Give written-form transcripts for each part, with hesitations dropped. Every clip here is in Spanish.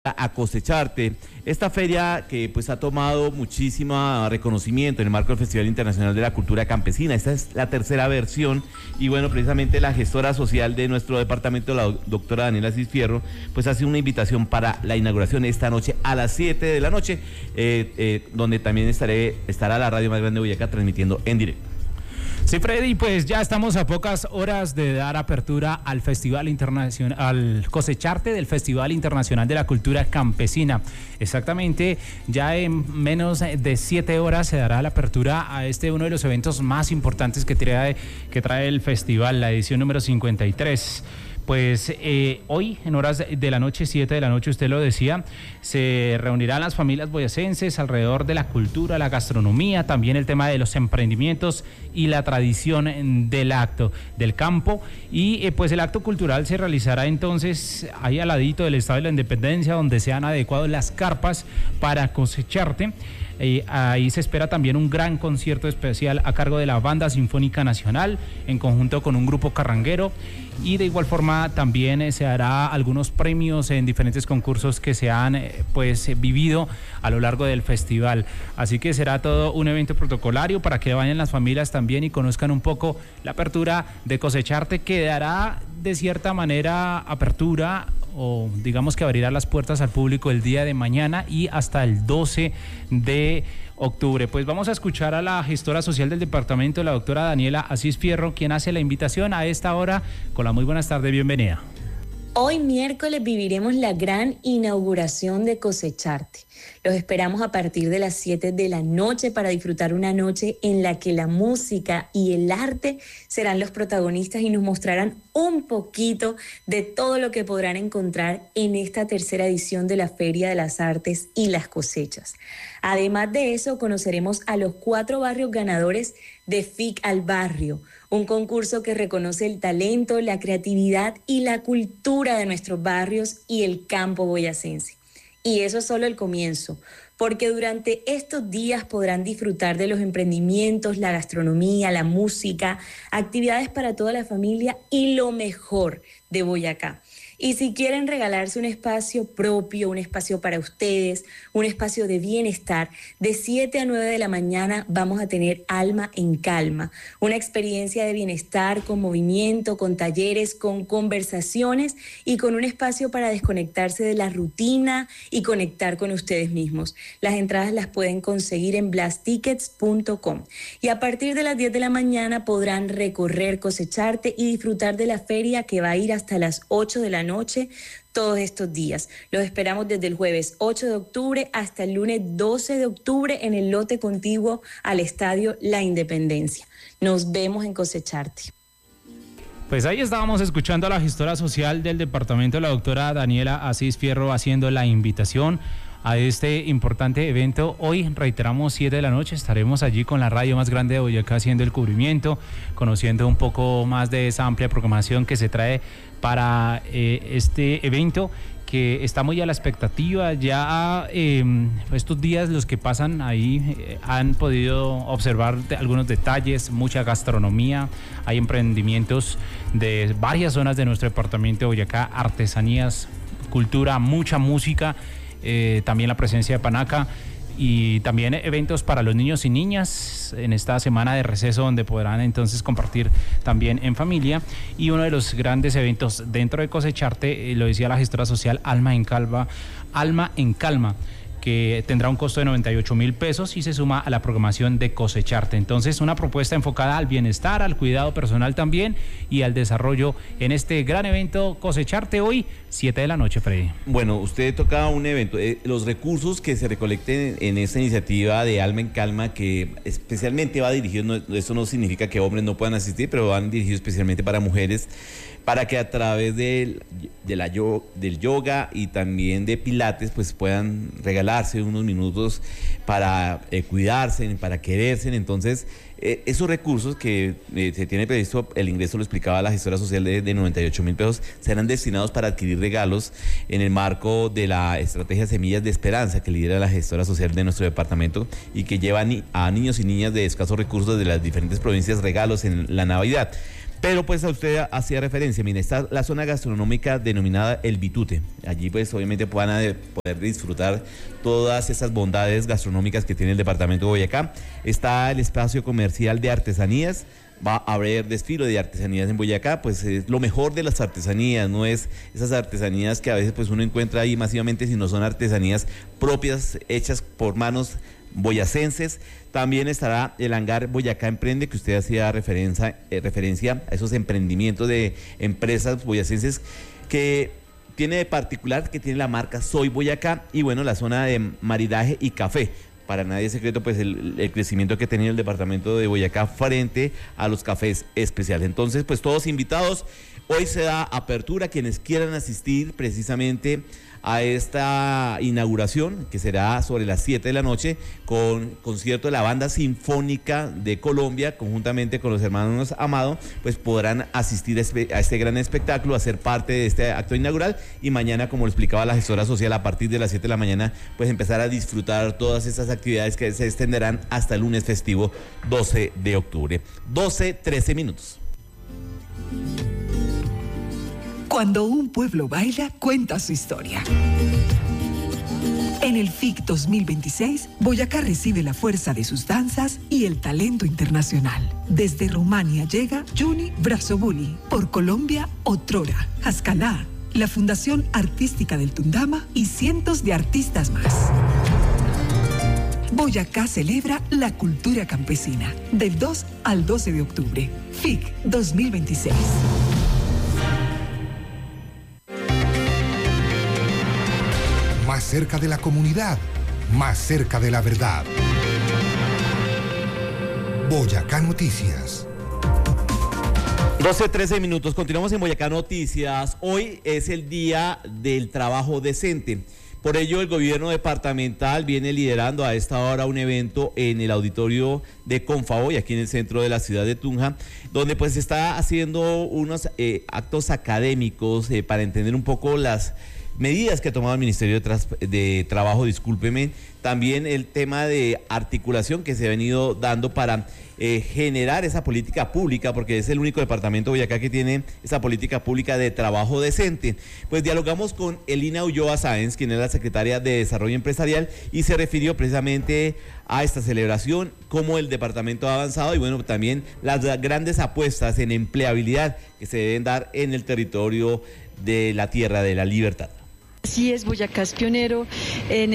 a cosecharte. Esta feria que pues ha tomado muchísimo reconocimiento en el marco del Festival Internacional de la Cultura Campesina. Esta es la tercera versión y bueno, precisamente la gestora social de nuestro departamento, la doctora Daniela Asís Fierro, pues hace una invitación para la inauguración esta noche a las 7 de la noche, donde también estará la radio más grande de Boyacá transmitiendo en directo. Sí, Freddy, pues ya estamos a pocas horas de dar apertura al Festival Internacional, al Cosecharte del Festival Internacional de la Cultura Campesina. Exactamente, ya en menos de 7 horas se dará la apertura a uno de los eventos más importantes que trae el festival, la edición número 53. Pues hoy, en horas de la noche, 7 de la noche, usted lo decía, se reunirán las familias boyacenses alrededor de la cultura, la gastronomía, también el tema de los emprendimientos y la tradición del acto del campo. Y pues el acto cultural se realizará entonces ahí al ladito del Estadio de la Independencia, donde se han adecuado las carpas para cosecharte. Ahí se espera también un gran concierto especial a cargo de la Banda Sinfónica Nacional en conjunto con un grupo carranguero, y de igual forma también se hará algunos premios en diferentes concursos que se han vivido a lo largo del festival. Así que será todo un evento protocolario para que vayan las familias también y conozcan un poco la apertura de Cosecharte, que dará de cierta manera apertura, o digamos que abrirá las puertas al público el día de mañana y hasta el 12 de octubre. Pues vamos a escuchar a la gestora social del departamento, la doctora Daniela Asís Fierro, quien hace la invitación a esta hora. Con la muy buenas tardes, bienvenida. Hoy miércoles viviremos la gran inauguración de Cosecharte. Los esperamos a partir de las 7 de la noche para disfrutar una noche en la que la música y el arte serán los protagonistas y nos mostrarán un poquito de todo lo que podrán encontrar en esta tercera edición de la Feria de las Artes y las Cosechas. Además de eso, conoceremos a los 4 barrios ganadores de FIC al Barrio, un concurso que reconoce el talento, la creatividad y la cultura de nuestros barrios y el campo boyacense. Y eso es solo el comienzo, porque durante estos días podrán disfrutar de los emprendimientos, la gastronomía, la música, actividades para toda la familia y lo mejor de Boyacá. Y si quieren regalarse un espacio propio, un espacio para ustedes, un espacio de bienestar, de 7 a 9 de la mañana vamos a tener Alma en Calma, una experiencia de bienestar con movimiento, con talleres, con conversaciones y con un espacio para desconectarse de la rutina y conectar con ustedes mismos. Las entradas las pueden conseguir en blasttickets.com y a partir de las 10 de la mañana podrán recorrer Cosecharte y disfrutar de la feria, que va a ir hasta las 8 de la noche todos estos días. Los esperamos desde el jueves 8 de octubre hasta el lunes 12 de octubre en el lote contiguo al Estadio La Independencia. Nos vemos en Cosecharte. Pues ahí estábamos escuchando a la gestora social del departamento, la doctora Daniela Asís Fierro, haciendo la invitación a este importante evento. Hoy, reiteramos, 7 de la noche, estaremos allí con la radio más grande de Boyacá haciendo el cubrimiento, conociendo un poco más de esa amplia programación que se trae para este evento, que está muy a la expectativa. Ya estos días los que pasan ahí han podido observar algunos detalles, mucha gastronomía, hay emprendimientos de varias zonas de nuestro departamento de Boyacá, artesanías, cultura, mucha música, también la presencia de Panaca y también eventos para los niños y niñas en esta semana de receso, donde podrán entonces compartir también en familia. Y uno de los grandes eventos dentro de Cosecharte, lo decía la gestora social, Alma en Calma, que tendrá un costo de 98,000 pesos y se suma a la programación de Cosecharte. Entonces, una propuesta enfocada al bienestar, al cuidado personal también y al desarrollo en este gran evento Cosecharte, hoy 7 de la noche, Freddy. Bueno, usted toca un evento, los recursos que se recolecten en esta iniciativa de Alma en Calma, que especialmente va dirigido, eso no significa que hombres no puedan asistir, pero van dirigidos especialmente para mujeres, para que a través del yoga y también de pilates pues puedan regalarse unos minutos para cuidarse, para quererse. Entonces esos recursos que se tiene previsto, el ingreso, lo explicaba la gestora social, de 98,000 pesos, serán destinados para adquirir regalos en el marco de la estrategia Semillas de Esperanza que lidera la gestora social de nuestro departamento y que lleva a niños y niñas de escasos recursos de las diferentes provincias regalos en la Navidad. Pero pues a usted hacía referencia, mire, está la zona gastronómica denominada El Bitute. Allí pues obviamente van a poder disfrutar todas esas bondades gastronómicas que tiene el departamento de Boyacá. Está el espacio comercial de artesanías. Va a haber desfile de artesanías en Boyacá, pues es lo mejor de las artesanías, no es esas artesanías que a veces pues uno encuentra ahí masivamente, sino son artesanías propias, hechas por manos boyacenses. También estará el hangar Boyacá Emprende, que usted hacía referencia a esos emprendimientos de empresas boyacenses que tiene de particular que tiene la marca Soy Boyacá, y bueno, la zona de maridaje y café. Para nadie es secreto pues el crecimiento que ha tenido el departamento de Boyacá frente a los cafés especiales. Entonces pues todos invitados, hoy se da apertura, quienes quieran asistir precisamente a esta inauguración, que será sobre las 7 de la noche, con concierto de la Banda Sinfónica de Colombia, conjuntamente con los hermanos Amado, pues podrán asistir a este gran espectáculo, a ser parte de este acto inaugural, y mañana, como lo explicaba la gestora social, a partir de las 7 de la mañana, pues empezar a disfrutar todas esas actividades que se extenderán hasta el lunes festivo 12 de octubre. 12:13 minutos. Cuando un pueblo baila, cuenta su historia. En el FIC 2026, Boyacá recibe la fuerza de sus danzas y el talento internacional. Desde Rumania llega Juni Brasobuli, por Colombia, Otrora, Hascalá, la Fundación Artística del Tundama y cientos de artistas más. Boyacá celebra la cultura campesina, del 2 al 12 de octubre. FIC 2026. Más cerca de la comunidad, más cerca de la verdad. Boyacá Noticias. 12:13 minutos, continuamos en Boyacá Noticias. Hoy es el Día del Trabajo Decente. Por ello, el gobierno departamental viene liderando a esta hora un evento en el auditorio de Confaboy, aquí en el centro de la ciudad de Tunja, donde pues se está haciendo unos actos académicos para entender un poco las medidas que ha tomado el Ministerio de Trabajo, discúlpeme, también el tema de articulación que se ha venido dando para generar esa política pública, porque es el único departamento de Boyacá que tiene esa política pública de trabajo decente. Pues dialogamos con Elina Ulloa Sáenz, quien es la secretaria de Desarrollo Empresarial, y se refirió precisamente a esta celebración, cómo el departamento ha avanzado y bueno, también las grandes apuestas en empleabilidad que se deben dar en el territorio de la Tierra de la Libertad. Así es, Boyacá es pionero en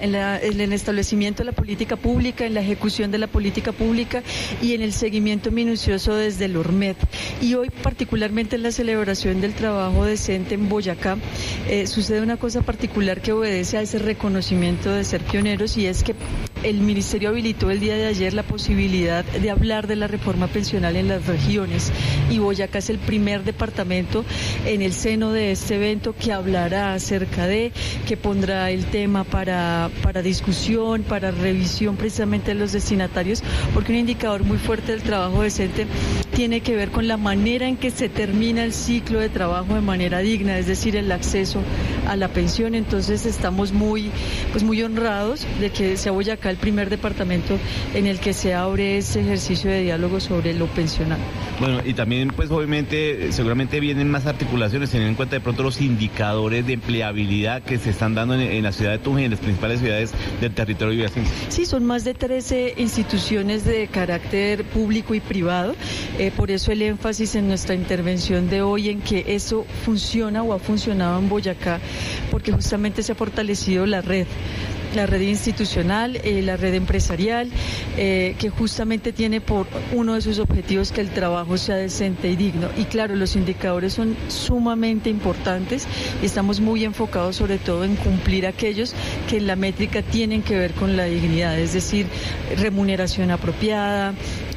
el establecimiento de la política pública, en la ejecución de la política pública y en el seguimiento minucioso desde el ORMED. Y hoy, particularmente en la celebración del trabajo decente en Boyacá, sucede una cosa particular que obedece a ese reconocimiento de ser pioneros, y es que el Ministerio habilitó el día de ayer la posibilidad de hablar de la reforma pensional en las regiones, y Boyacá es el primer departamento en el seno de este evento que hablará acerca que pondrá el tema para discusión, para revisión precisamente de los destinatarios, porque un indicador muy fuerte del trabajo decente tiene que ver con la manera en que se termina el ciclo de trabajo de manera digna, es decir, el acceso a la pensión. Entonces estamos muy honrados de que sea Boyacá el primer departamento en el que se abre ese ejercicio de diálogo sobre lo pensional. Bueno, y también pues obviamente seguramente vienen más articulaciones, teniendo en cuenta de pronto los indicadores de empleabilidad que se están dando en la ciudad de Tunja y en las principales ciudades del territorio boyacense. Sí, son más de 13 instituciones de carácter público y privado, por eso el énfasis en nuestra intervención de hoy en que eso funciona o ha funcionado en Boyacá, porque justamente se ha fortalecido la red institucional, la red empresarial, que justamente tiene por uno de sus objetivos que el trabajo sea decente y digno. Y claro, los indicadores son sumamente importantes y estamos muy enfocados sobre todo en cumplir aquellos que en la métrica tienen que ver con la dignidad, es decir, remuneración apropiada,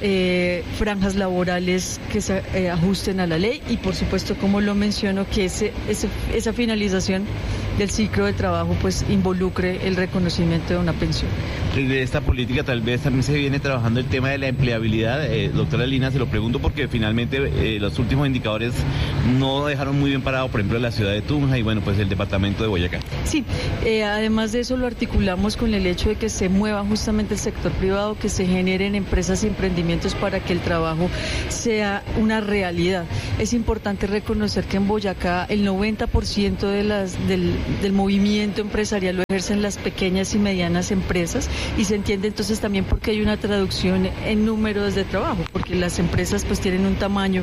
franjas laborales que se ajusten a la ley y por supuesto, como lo menciono, que esa finalización del ciclo de trabajo pues involucre el reconocimiento de una pensión. De esta política tal vez también se viene trabajando el tema de la empleabilidad. Doctora Lina, se lo pregunto porque finalmente los últimos indicadores no dejaron muy bien parado, por ejemplo, la ciudad de Tunja y bueno, pues el departamento de Boyacá. Sí, además de eso lo articulamos con el hecho de que se mueva justamente el sector privado, que se generen empresas y emprendimientos para que el trabajo sea una realidad. Es importante reconocer que en Boyacá el 90% del movimiento empresarial lo ejercen las pequeñas y medianas empresas y se entiende entonces también porque hay una traducción en números de trabajo, porque las empresas pues tienen un tamaño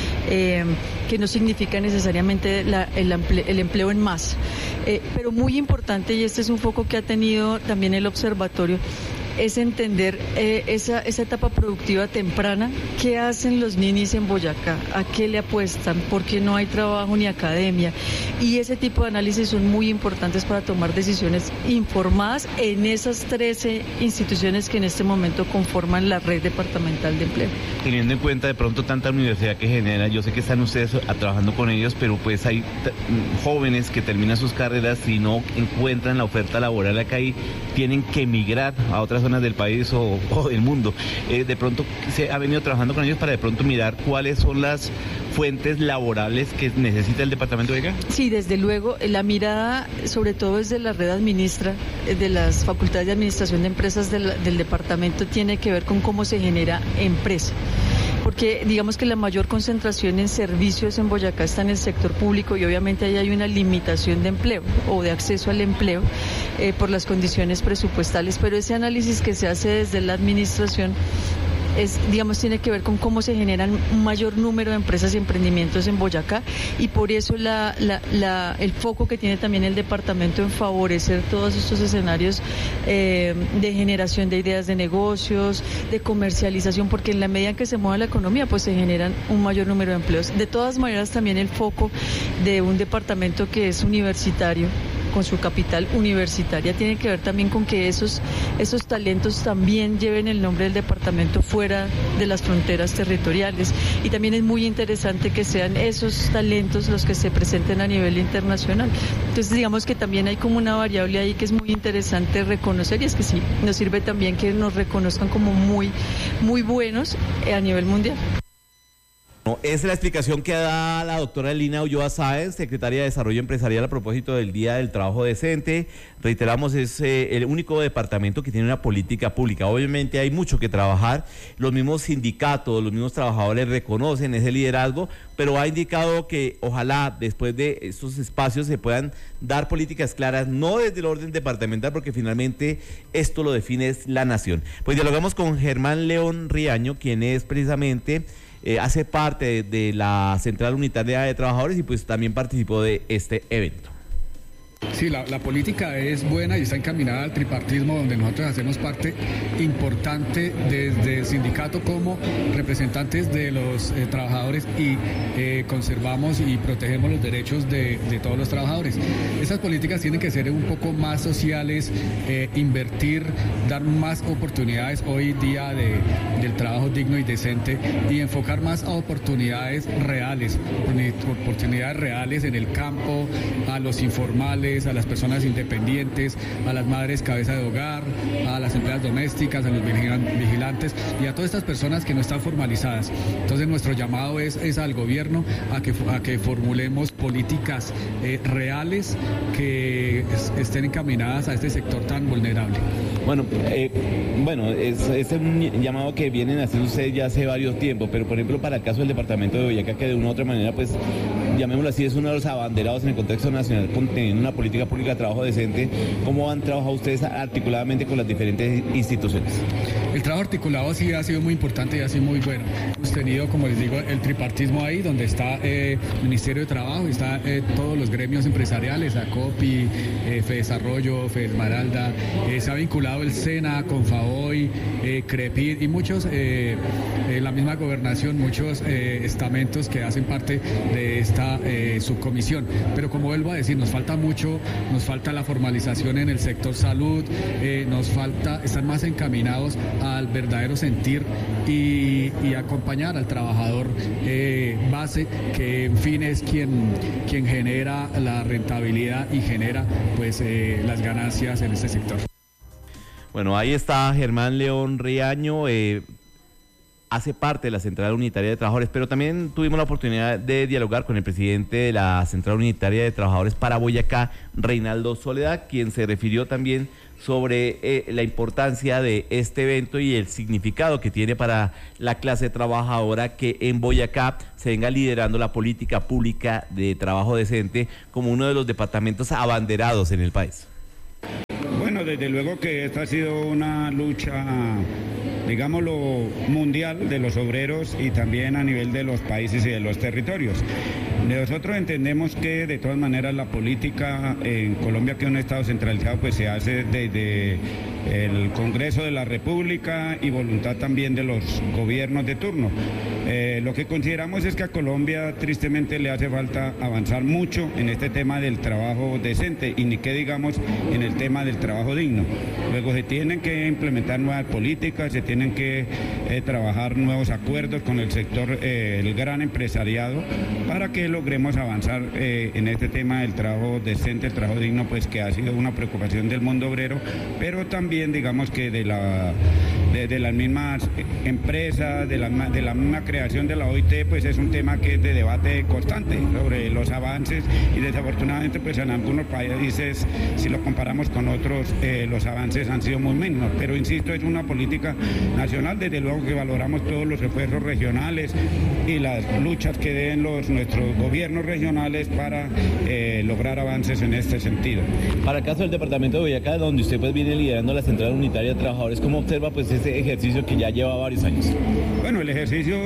que no significa necesariamente el empleo en masa. Pero muy importante, y este es un foco que ha tenido también el observatorio, es entender esa etapa productiva temprana. ¿Qué hacen los ninis en Boyacá? ¿A qué le apuestan? ¿Por qué no hay trabajo ni academia? Y ese tipo de análisis son muy importantes para tomar decisiones informadas en esas 13 instituciones que en este momento conforman la red departamental de empleo. Teniendo en cuenta de pronto tanta universidad que genera, yo sé que están ustedes trabajando con ellos, pero pues hay jóvenes que terminan sus carreras y no encuentran la oferta laboral acá y tienen que emigrar a otras zonas del país o del mundo. De pronto se ha venido trabajando con ellos para de pronto mirar cuáles son las fuentes laborales que necesita el departamento de acá. Sí, desde luego, la mirada sobre todo desde la red administra, de las facultades de administración de empresas del departamento, tiene que ver con cómo se genera empresa. Porque digamos que la mayor concentración en servicios en Boyacá está en el sector público y obviamente ahí hay una limitación de empleo o de acceso al empleo por las condiciones presupuestales, pero ese análisis que se hace desde la administración tiene que ver con cómo se generan un mayor número de empresas y emprendimientos en Boyacá y por eso el foco que tiene también el departamento en favorecer todos estos escenarios de generación de ideas de negocios, de comercialización, porque en la medida en que se mueva la economía pues se generan un mayor número de empleos. De todas maneras también el foco de un departamento que es universitario, con su capital universitaria, tiene que ver también con que esos talentos también lleven el nombre del departamento fuera de las fronteras territoriales y también es muy interesante que sean esos talentos los que se presenten a nivel internacional. Entonces digamos que también hay como una variable ahí que es muy interesante reconocer y es que sí, nos sirve también que nos reconozcan como muy, muy buenos a nivel mundial. Esa es la explicación que da la doctora Lina Ulloa Sáenz, secretaria de Desarrollo Empresarial, a propósito del Día del Trabajo Decente. Reiteramos, es el único departamento que tiene una política pública. Obviamente hay mucho que trabajar. Los mismos sindicatos, los mismos trabajadores reconocen ese liderazgo, pero ha indicado que ojalá después de estos espacios se puedan dar políticas claras, no desde el orden departamental, porque finalmente esto lo define es la nación. Pues dialogamos con Germán León Riaño, quien es precisamente... hace parte de la Central Unitaria de Trabajadores y pues también participó de este evento. Sí, la política es buena y está encaminada al tripartismo, donde nosotros hacemos parte importante desde el sindicato como representantes de los trabajadores y conservamos y protegemos los derechos de todos los trabajadores. Esas políticas tienen que ser un poco más sociales, invertir, dar más oportunidades hoy día del trabajo digno y decente y enfocar más a oportunidades reales en el campo, a los informales, a las personas independientes, a las madres cabeza de hogar, a las empleadas domésticas, a los vigilantes y a todas estas personas que no están formalizadas. Entonces nuestro llamado es al gobierno a que formulemos políticas reales que estén encaminadas a este sector tan vulnerable. Bueno, es un llamado que vienen haciendo ustedes ya hace varios tiempos, pero por ejemplo para el caso del departamento de Boyacá, que de una u otra manera, pues llamémoslo así, es uno de los abanderados en el contexto nacional teniendo una política pública de trabajo decente. ¿Cómo han trabajado ustedes articuladamente con las diferentes instituciones? El trabajo articulado sí ha sido muy importante y ha sido muy bueno. Hemos tenido, como les digo, el tripartismo ahí, donde está el Ministerio de Trabajo, está todos los gremios empresariales, ACOPI, FEDesarrollo, FEDESMARALDA, se ha vinculado el SENA, Confahoy, CREPID y muchos, la misma gobernación, muchos estamentos que hacen parte de esta esa subcomisión. Pero como vuelvo a decir, nos falta mucho, nos falta la formalización en el sector salud, nos falta estar más encaminados al verdadero sentir y acompañar al trabajador base, que en fin es quien genera la rentabilidad y genera pues las ganancias en este sector. Bueno, ahí está Germán León Riaño, hace parte de la Central Unitaria de Trabajadores, pero también tuvimos la oportunidad de dialogar con el presidente de la Central Unitaria de Trabajadores para Boyacá, Reinaldo Soledad, quien se refirió también sobre la importancia de este evento y el significado que tiene para la clase trabajadora que en Boyacá se venga liderando la política pública de trabajo decente como uno de los departamentos abanderados en el país. Bueno, desde luego que esta ha sido una lucha, digámoslo, mundial de los obreros y también a nivel de los países y de los territorios. Nosotros entendemos que de todas maneras la política en Colombia, que es un Estado centralizado, pues se hace desde el Congreso de la República y voluntad también de los gobiernos de turno. Lo que consideramos es que a Colombia tristemente le hace falta avanzar mucho en este tema del trabajo decente y ni qué digamos en el tema del trabajo digno. Luego se tienen que implementar nuevas políticas, se tienen que trabajar nuevos acuerdos con el sector, el gran empresariado, para que logremos avanzar en este tema del trabajo decente, el trabajo digno, pues que ha sido una preocupación del mundo obrero, pero también digamos que de las mismas empresas, de la misma creación de la OIT, pues es un tema que es de debate constante sobre los avances y desafortunadamente pues en algunos países, si lo comparamos con otros, los avances han sido muy mínimos, pero insisto, es una política nacional, desde luego que valoramos todos los esfuerzos regionales y las luchas que den nuestros gobiernos regionales para lograr avances en este sentido. Para el caso del departamento de Boyacá, donde usted pues viene liderando la Central Unitaria de Trabajadores, ¿cómo observa pues ese ejercicio que ya lleva varios años? Bueno, el ejercicio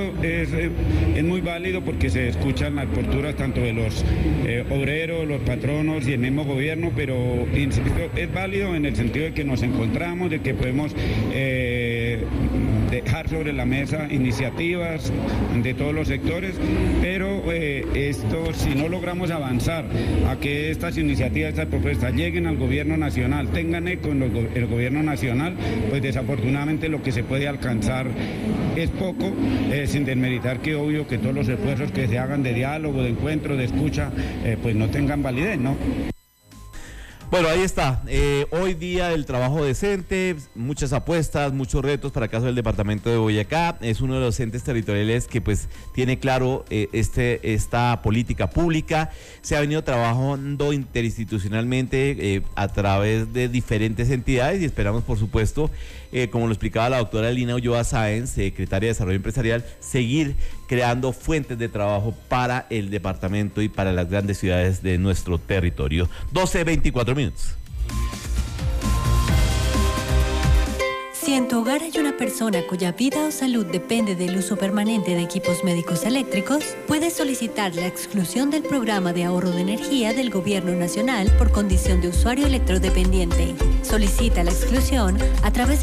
es muy válido porque se escuchan las posturas tanto de los obreros, los patronos y el mismo gobierno, pero insisto, es válido en el sentido de que nos encontramos, de que podemos dejar sobre la mesa iniciativas de todos los sectores, pero esto, si no logramos avanzar a que estas iniciativas, estas propuestas lleguen al gobierno nacional, tengan eco en el gobierno nacional, pues desafortunadamente lo que se puede alcanzar es poco, sin desmeritar que obvio que todos los esfuerzos que se hagan de diálogo, de encuentro, de escucha, pues no tengan validez, ¿no? Bueno, ahí está. Hoy día del trabajo decente, muchas apuestas, muchos retos para el caso del departamento de Boyacá. Es uno de los entes territoriales que pues tiene claro esta política pública. Se ha venido trabajando interinstitucionalmente a través de diferentes entidades y esperamos, por supuesto, como lo explicaba la doctora Lina Ulloa Sáenz, secretaria de Desarrollo Empresarial, seguir creando fuentes de trabajo para el departamento y para las grandes ciudades de nuestro territorio. 12:24 minutos. Si en tu hogar hay una persona cuya vida o salud depende del uso permanente de equipos médicos eléctricos, puedes solicitar la exclusión del programa de ahorro de energía del Gobierno Nacional por condición de usuario electrodependiente. Solicita la exclusión a través